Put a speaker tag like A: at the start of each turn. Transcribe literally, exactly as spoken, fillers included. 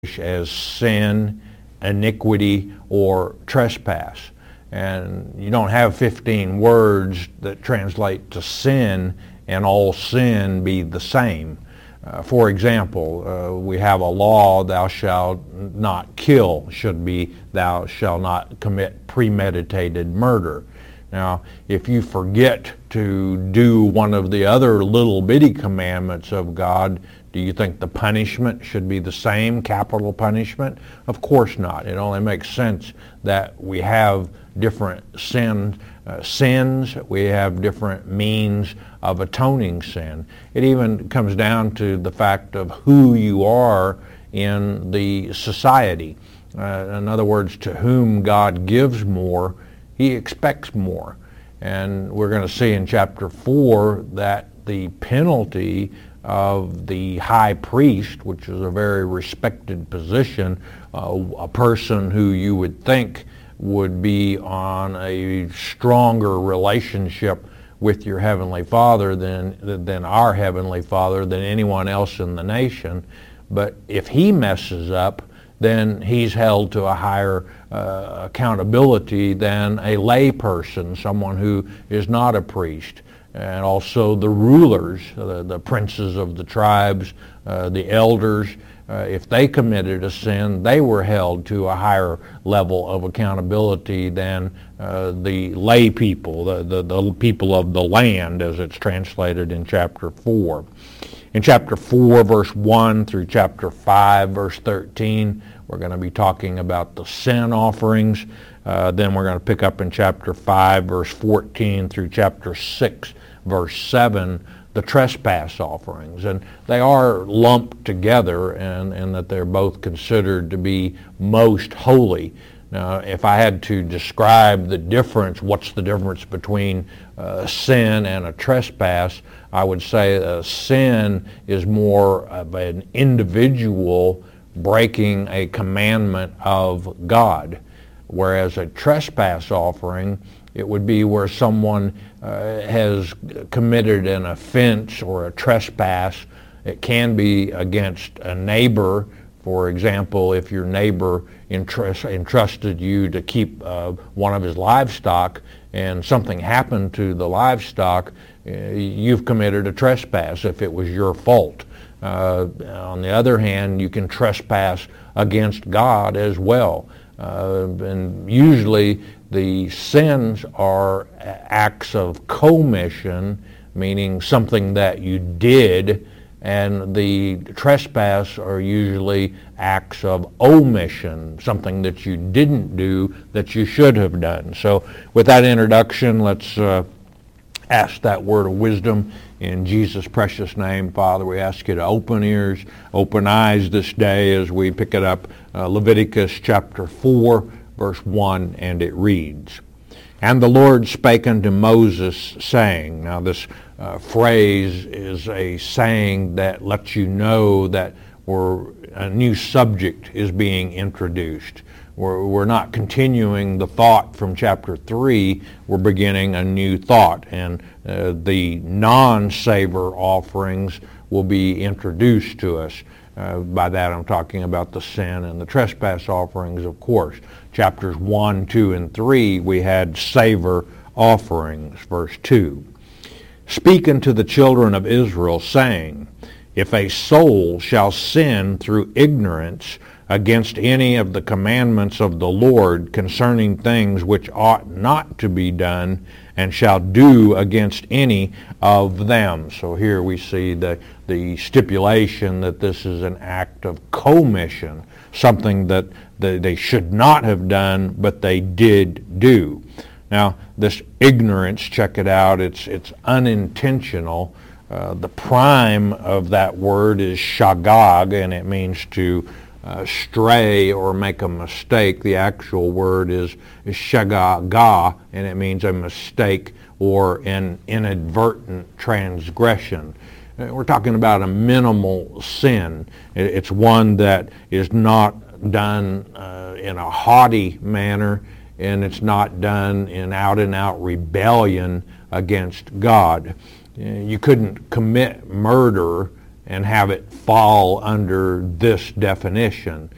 A: as sin, iniquity, or trespass. And you don't have fifteen words that translate to sin and all sin be the same. Uh, for example, uh, we have a law, thou shalt not kill, should be thou shalt not commit premeditated murder. Now, if you forget to do one of the other little bitty commandments of God, do you think the punishment should be the same, capital punishment? Of course not. It only makes sense that we have different sin, uh, sins, we have different means of atoning sin. It even comes down to the fact of who you are in the society. Uh, in other words, to whom God gives more, he expects more. And we're going to see in chapter four that the penalty of the high priest, which is a very respected position, uh, a person who you would think would be on a stronger relationship with your Heavenly Father than, than our Heavenly Father, than anyone else in the nation. But if he messes up, then he's held to a higher uh, accountability than a lay person, someone who is not a priest. And also the rulers, the, the princes of the tribes, uh, the elders, uh, if they committed a sin, they were held to a higher level of accountability than uh, the lay people, the, the, the people of the land, as it's translated in chapter four. In chapter four, verse one through chapter five, verse thirteen, we're going to be talking about the sin offerings. Uh, then we're going to pick up in chapter five, verse fourteen through chapter six, verse seven, the trespass offerings. And they are lumped together, and, and that they're both considered to be most holy. Now, if I had to describe the difference, what's the difference between uh, sin and a trespass, I would say a sin is more of an individual breaking a commandment of God, whereas a trespass offering, it would be where someone uh, has committed an offense or a trespass. It can be against a neighbor. For example, if your neighbor entrust, entrusted you to keep uh, one of his livestock and something happened to the livestock, uh, you've committed a trespass if it was your fault. Uh, on the other hand, you can trespass against God as well. Uh, and usually the sins are acts of commission, meaning something that you did, and the trespass are usually acts of omission, something that you didn't do that you should have done. So with that introduction, let's uh, ask that word of wisdom in Jesus' precious name. Father, we ask you to open ears, open eyes this day as we pick it up, uh, Leviticus chapter four, verse one, and it reads, "And the Lord spake unto Moses, saying," now this uh, phrase is a saying that lets you know that we're, a new subject is being introduced. We're, we're not continuing the thought from chapter three, we're beginning a new thought, and uh, the non-savor offerings will be introduced to us. Uh, by that I'm talking about the sin and the trespass offerings, of course. Chapters one, two, and three, we had savor offerings. Verse two, "Speak unto the children of Israel, saying, If a soul shall sin through ignorance against any of the commandments of the Lord concerning things which ought not to be done, and shall do against any of them." So here we see the, the stipulation that this is an act of commission, something that the, they should not have done, but they did do. Now, this ignorance, check it out, it's, it's unintentional. Uh, the prime of that word is shagag, and it means to Uh, stray or make a mistake. The actual word is, is shagaga, and it means a mistake or an inadvertent transgression. Uh, we're talking about a minimal sin. It, it's one that is not done uh, in a haughty manner, and it's not done in out-and-out rebellion against God. Uh, you couldn't commit murder and have it fall under this definition.